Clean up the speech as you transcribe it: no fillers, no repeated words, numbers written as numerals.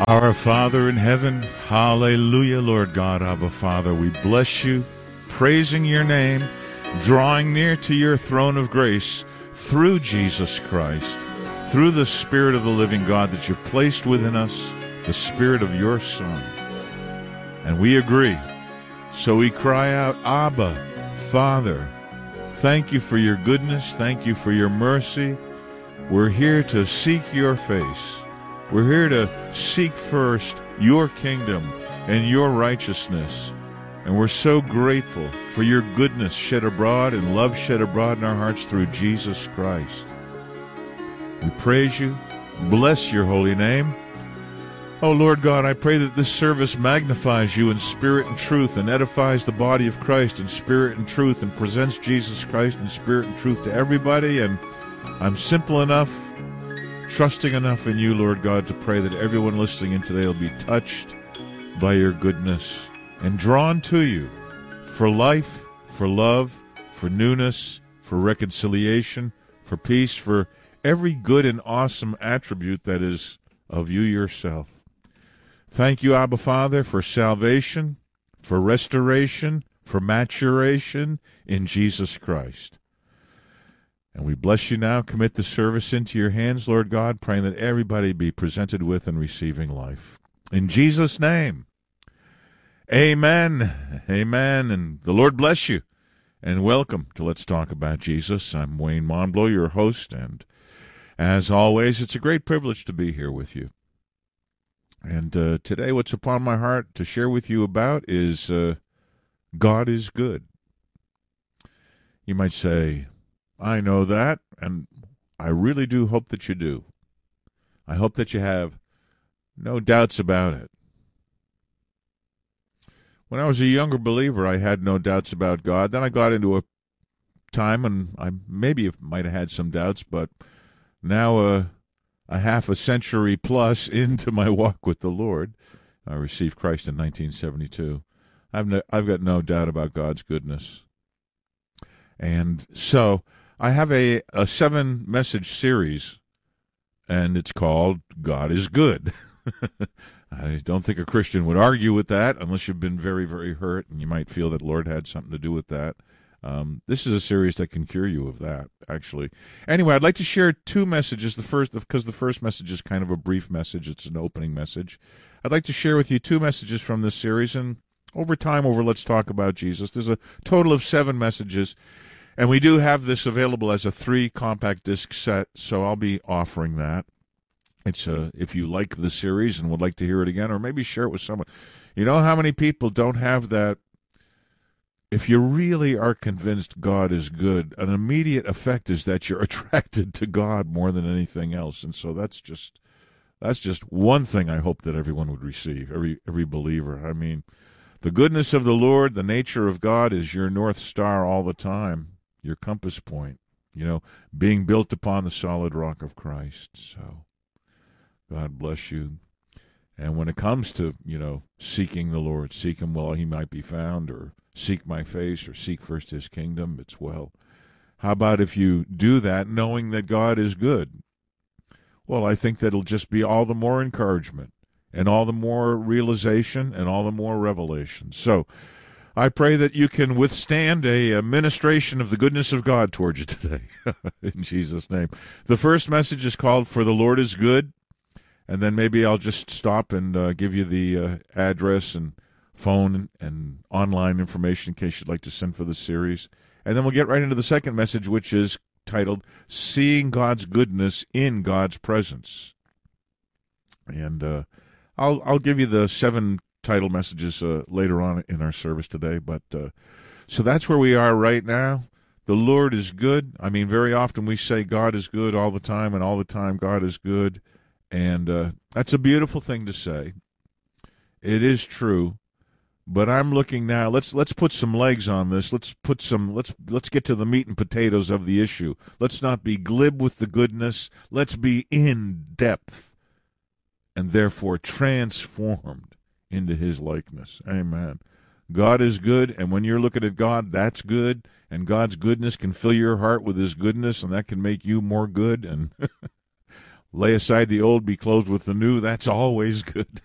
Our Father in heaven, hallelujah, Lord God, Abba Father, we bless you, praising your name, drawing near to your throne of grace through Jesus Christ, through the Spirit of the living God that you've placed within us, the Spirit of your Son. And we agree. So we cry out, Abba, Father, thank you for your goodness, thank you for your mercy. We're here to seek your face. We're here to seek first your kingdom and your righteousness. And we're so grateful for your goodness shed abroad and love shed abroad in our hearts through Jesus Christ. We praise you, bless your holy name. Oh, Lord God, I pray that this service magnifies you in spirit and truth and edifies the body of Christ in spirit and truth and presents Jesus Christ in spirit and truth to everybody. And I'm simple enough, trusting enough in you, Lord God, to pray that everyone listening in today will be touched by your goodness and drawn to you for life, for love, for newness, for reconciliation, for peace, for every good and awesome attribute that is of you yourself. Thank you, Abba Father, for salvation, for restoration, for maturation in Jesus Christ. And we bless you now, commit the service into your hands, Lord God, praying that everybody be presented with and receiving life. In Jesus' name, amen, amen, and the Lord bless you, and welcome to Let's Talk About Jesus. I'm Wayne Monblow, your host, and as always, it's a great privilege to be here with you. And today what's upon my heart to share with you about is God is good. You might say, I know that, and I really do hope that you do. I hope that you have no doubts about it. When I was a younger believer, I had no doubts about God. Then I got into a time when I maybe might have had some doubts, but now a half a century plus into my walk with the Lord, I received Christ in 1972. I've got no doubt about God's goodness. And so I have a 7-message series, and it's called God is Good. I don't think a Christian would argue with that unless you've been very, very hurt, and you might feel that the Lord had something to do with that. This is a series that can cure you of that, actually. Anyway, I'd like to share 2 messages. Because the first message is kind of a brief message. It's an opening message. I'd like to share with you 2 messages from this series, and over time, Let's Talk About Jesus, there's a total of 7 messages, and we do have this available as a 3 compact disc set, so I'll be offering that. It's if you like the series and would like to hear it again, or maybe share it with someone. You know how many people don't have that? If you really are convinced God is good, an immediate effect is that you're attracted to God more than anything else. And so that's just one thing I hope that everyone would receive, every believer. I mean, the goodness of the Lord, the nature of God is your North Star all the time, your compass point, being built upon the solid rock of Christ. So God bless you. And when it comes to, seeking the Lord, seek him while he might be found, or seek my face, or seek first his kingdom, it's well. How about if you do that knowing that God is good? Well, I think that'll just be all the more encouragement, and all the more realization, and all the more revelation. So I pray that you can withstand a ministration of the goodness of God towards you today, in Jesus' name. The first message is called For the Lord is Good, and then maybe I'll just stop and give you the address and phone and online information in case you'd like to send for the series. And then we'll get right into the second message, which is titled Seeing God's Goodness in God's Presence. And I'll give you the 7 title messages later on in our service today. But so that's where we are right now. The Lord is good. I mean, very often we say God is good all the time, and all the time God is good. And that's a beautiful thing to say. It is true. But I'm looking now. Let's put some legs on this. Let's get to the meat and potatoes of the issue. Let's not be glib with the goodness. Let's be in depth, and therefore transformed into his likeness. Amen. God is good, and when you're looking at God, that's good, and God's goodness can fill your heart with his goodness, and that can make you more good. And lay aside the old, be clothed with the new. That's always good.